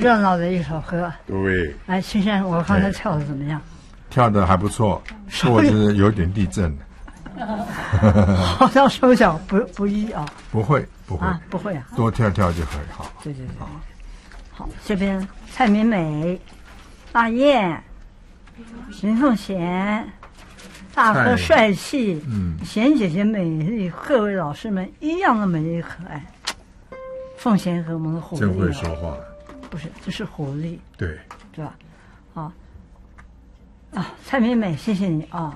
热闹的一首歌。 对， 哎，青山，我刚才跳的怎么样？ 跳得还不错，或者是有点地震。 好像手脚不一啊。 不会啊，不会啊， 多跳跳就很好。 对。好，这边蔡明美、大雁、林凤贤、大哥帅气，贤姐姐美丽，各位老师们一样的美丽可爱。凤贤和我们的狐狸， 真会说话。 不是，这是狐狸， 对吧？蔡明美，谢谢你啊。